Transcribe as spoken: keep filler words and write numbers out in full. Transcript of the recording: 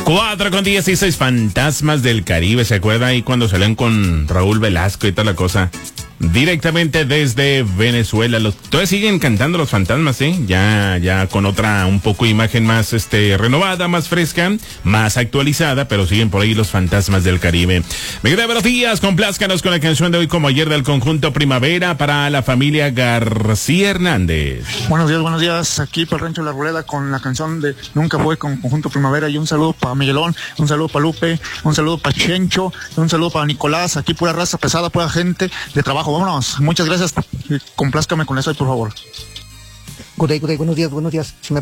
cuatro con dieciséis, Fantasmas del Caribe. ¿Se acuerda ahí cuando salían con Raúl Velasco y toda la cosa? Directamente desde Venezuela. Los, todavía siguen cantando los Fantasmas, ¿eh? Ya, ya con otra un poco imagen más este renovada, más fresca, más actualizada, pero siguen por ahí los Fantasmas del Caribe. Me queda buenos días, complázcanos con la canción de hoy como ayer del conjunto Primavera para la familia García Hernández. Buenos días, buenos días, aquí para el Rancho de la Arboleda con la canción de Nunca Fue con conjunto Primavera, y un saludo para Miguelón, un saludo para Lupe, un saludo para Chencho, un saludo para Nicolás, aquí pura raza pesada, pura gente de trabajo. Vámonos, muchas gracias, complázcame con eso, por favor. Good day, good day, buenos días, buenos días. Si me